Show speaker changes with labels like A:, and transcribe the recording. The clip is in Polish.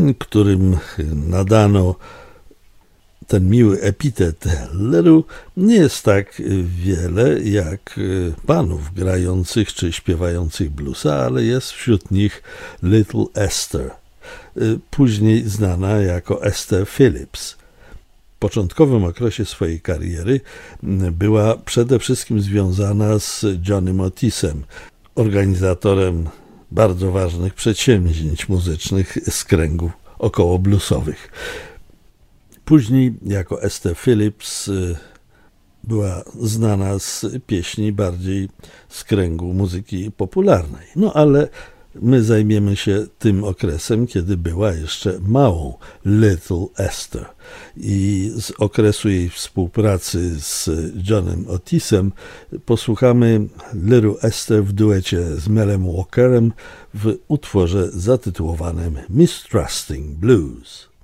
A: którym nadano ten miły epitet Little, nie jest tak wiele jak panów grających czy śpiewających bluesa, ale jest wśród nich Little Esther, później znana jako Esther Phillips. W początkowym okresie swojej kariery była przede wszystkim związana z Johnnym Otisem, organizatorem bardzo ważnych przedsięwzięć muzycznych z kręgów około bluesowych. Później jako Esther Phillips była znana z pieśni bardziej z kręgu muzyki popularnej. No ale my zajmiemy się tym okresem, kiedy była jeszcze małą Little Esther. I z okresu jej współpracy z Johnnym Otisem posłuchamy Little Esther w duecie z Melem Walkerem w utworze zatytułowanym Mistrusting Blues.